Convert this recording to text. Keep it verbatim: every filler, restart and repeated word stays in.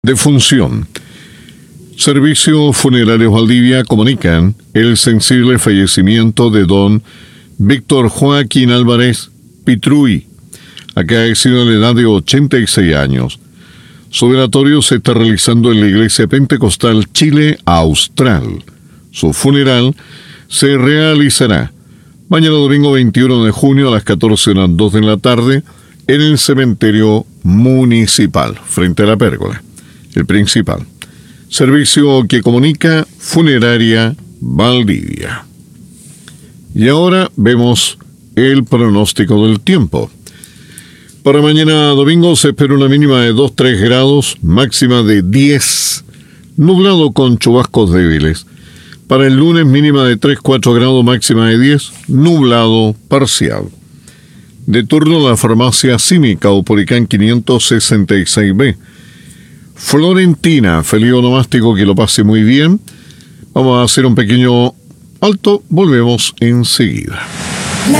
Defunción. Servicios Funerarios Valdivia comunican el sensible fallecimiento de don Víctor Joaquín Álvarez Pitruy, acaecido a la edad de ochenta y seis años. Su velatorio se está realizando en la Iglesia Pentecostal Chile Austral. Su funeral se realizará mañana domingo veintiuno de junio a las catorce horas dos de la tarde en el cementerio municipal, frente a la pérgola, el principal. Servicio que comunica Funeraria Valdivia. Y ahora vemos el pronóstico del tiempo. Para mañana domingo se espera una mínima de dos a tres grados, máxima de diez, nublado con chubascos débiles. Para el lunes mínima de tres a cuatro grados, máxima de diez, nublado parcial. De turno la farmacia Címica Uporicán quinientos sesenta y seis B. Florentina, feliz onomástico, que lo pase muy bien. Vamos a hacer un pequeño alto, volvemos enseguida.